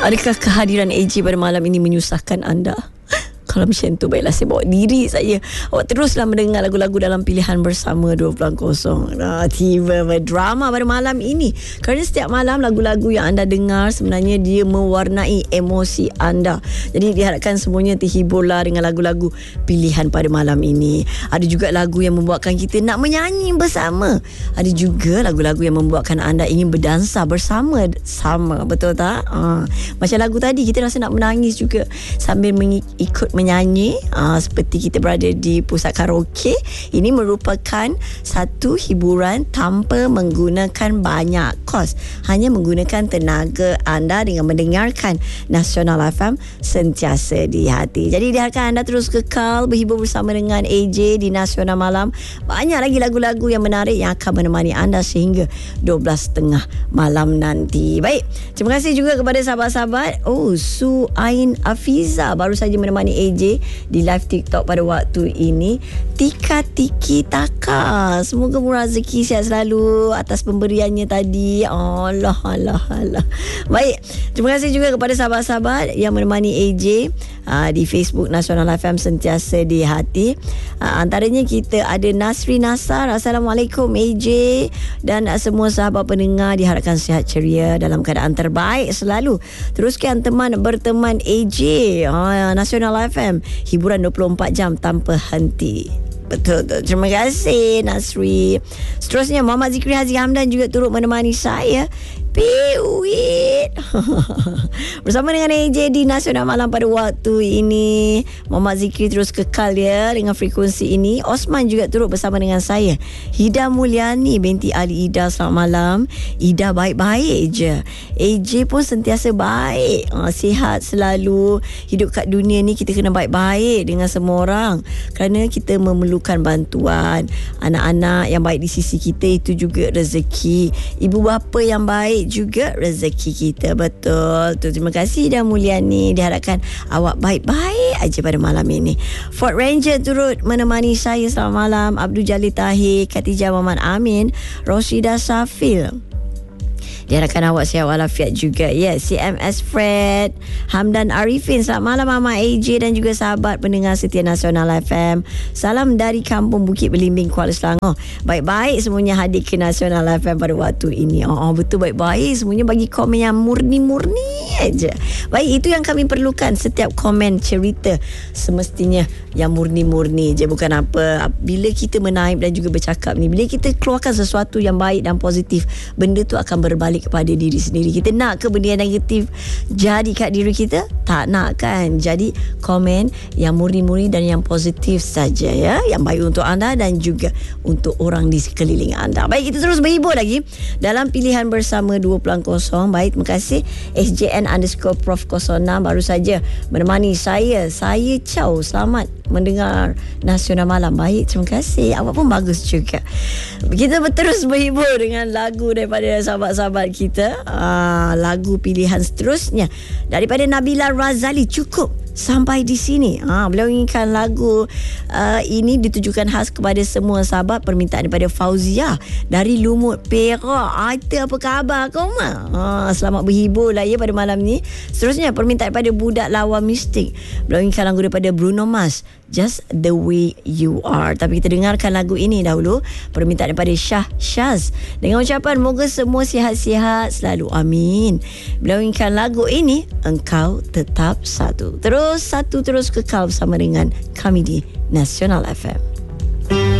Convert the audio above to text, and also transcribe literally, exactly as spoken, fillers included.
Adakah kehadiran A J pada malam ini menyusahkan anda? Kalau macam tu, baiklah saya bawa diri saya. Awak teruslah mendengar lagu-lagu dalam pilihan bersama dua puluh kosong. Nah, tiba berdrama pada malam ini. Kerana setiap malam lagu-lagu yang anda dengar sebenarnya dia mewarnai emosi anda. Jadi diharapkan semuanya terhiburlah dengan lagu-lagu pilihan pada malam ini. Ada juga lagu yang membuatkan kita nak menyanyi bersama. Ada juga lagu-lagu yang membuatkan anda ingin berdansa bersama. Sama, betul tak? Ha. Macam lagu tadi, kita rasa nak menangis juga sambil mengikut menyanyi, uh, seperti kita berada di pusat karaoke. Ini merupakan satu hiburan tanpa menggunakan banyak kos, hanya menggunakan tenaga anda dengan mendengarkan Nasional F M sentiasa di hati. Jadi diharapkan anda terus kekal berhibur bersama dengan A J di Nasional Malam. Banyak lagi lagu-lagu yang menarik yang akan menemani anda sehingga dua belas tiga puluh malam nanti. Baik, terima kasih juga kepada sahabat-sahabat. Oh, Su Ain Afiza baru saja menemani A J di live TikTok pada waktu ini. Tika Tiki Taka, semoga murah rezeki, sihat selalu atas pemberiannya tadi. Allah Allah Allah. Baik, terima kasih juga kepada sahabat-sahabat yang menemani A J uh, di Facebook Nasional F M sentiasa di hati. Uh, antaranya kita ada Nasri Nasar. Assalamualaikum A J dan uh, semua sahabat pendengar, diharapkan sihat ceria dalam keadaan terbaik selalu. Teruskan teman berteman A J uh, Nasional F M, hiburan dua puluh empat jam tanpa henti. Betul, betul. Terima kasih Nasri. Seterusnya Muhammad Zikri Haji Hamdan juga turut menemani saya. Piwit bersama dengan A J di Nasional Malam pada waktu ini. Muhammad Zikri terus kekal ya dengan frekuensi ini. Osman juga turut bersama dengan saya. Hida Mulyani binti Ali Ida, selamat malam. Ida baik-baik je. A J pun sentiasa baik, ha, sihat selalu. Hidup kat dunia ni kita kena baik-baik dengan semua orang, kerana kita memerlukan bantuan. Anak-anak yang baik di sisi kita itu juga rezeki. Ibu bapa yang baik juga rezeki kita. Betul tu. Terima kasih Ida Mulyani. Diharapkan awak baik-baik aja pada malam ini. Ford Ranger turut menemani saya. Selamat malam Abdul Jalil Tahir, Khatijah Muhammad Amin, Roshida Safil. Diharapkan awak sihat walafiat juga. Ya, C M S Fred, Hamdan Arifin. Selamat malam Mama A J dan juga sahabat pendengar setia Nasional F M. Salam dari Kampung Bukit Belimbing, Kuala Selangor. Baik-baik semuanya hadir ke Nasional F M pada waktu ini. Oh, oh betul, baik-baik semuanya bagi komen yang murni-murni aja. Baik, itu yang kami perlukan. Setiap komen cerita semestinya yang murni-murni je, bukan apa. Bila kita menaip dan juga bercakap ni, bila kita keluarkan sesuatu yang baik dan positif, benda tu akan berbalik kepada diri sendiri. Kita nak ke benda yang negatif jadi kat diri kita? Tak nak kan? Jadi komen yang murni-murni dan yang positif saja ya, yang baik untuk anda dan juga untuk orang di sekeliling anda. Baik, kita terus berhibur lagi dalam pilihan bersama dua puluh kosong. Baik, terima kasih S J N underscore Prof kosong enam baru saja menemani saya. Saya Chow, selamat mendengar Nasional Malam. Baik, terima kasih. Awak pun bagus juga. Kita terus berhibur dengan lagu daripada sahabat-sahabat kita. Aa, lagu pilihan seterusnya daripada Nabila Razali. Cukup sampai di sini. Ha, beliau inginkan lagu uh, ini ditujukan khas kepada semua sahabat. Permintaan daripada Fauzia dari Lumut Perak. Aita, apa khabar kau mah? Ha, selamat berhibur lah ya pada malam ni. Seterusnya permintaan daripada Budak Lawa Mistik. Beliau inginkan lagu daripada Bruno Mars, Just the Way You Are. Tapi kita dengarkan lagu ini dahulu. Permintaan daripada Syah Syaz dengan ucapan moga semua sihat-sihat selalu, amin. Beliau inginkan lagu ini, Engkau Tetap Satu. Terus satu terus kekal bersama dengan kami di Nasional F M.